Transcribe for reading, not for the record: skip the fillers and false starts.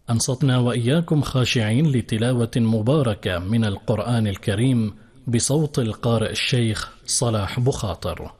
أنصتنا وإياكم خاشعين لتلاوة مباركة من القرآن الكريم بصوت القارئ الشيخ صلاح بخاطر.